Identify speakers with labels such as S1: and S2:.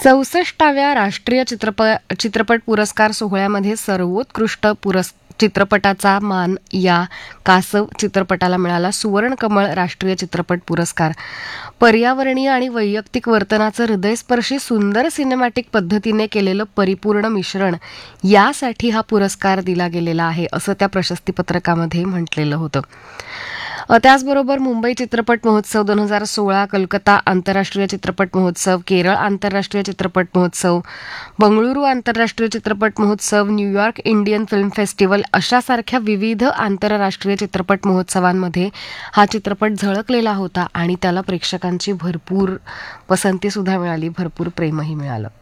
S1: 64व्या राष्ट्रीय चित्रपट पुरस्कार सोहळ्यामध्ये सर्वोत्कृष्ट चित्रपटाचा मान या कासव चित्रपटाला मिळाला. सुवर्ण कमळ राष्ट्रीय चित्रपट पुरस्कार. पर्यावरणीय आणि वैयक्तिक वर्तनाचं हृदयस्पर्शी सुंदर सिनेमॅटिक पद्धतीने केलेलं परिपूर्ण मिश्रण यासाठी हा पुरस्कार दिला गेलेला आहे, असं त्या प्रशस्तीपत्रकामध्ये म्हटलेलं होतं. त्याचबरोबर मुंबई चित्रपट महोत्सव 2016, कलकत्ता आंतरराष्ट्रीय चित्रपट महोत्सव, केरळ आंतरराष्ट्रीय चित्रपट महोत्सव, बंगळुरू आंतरराष्ट्रीय चित्रपट महोत्सव, न्यूयॉर्क इंडियन फिल्म फेस्टिवल अशासारख्या विविध आंतरराष्ट्रीय चित्रपट महोत्सवांमध्ये हा चित्रपट झळकलेला होता आणि त्याला प्रेक्षकांची भरपूर पसंती सुद्धा मिळाली, भरपूर प्रेमही मिळालं.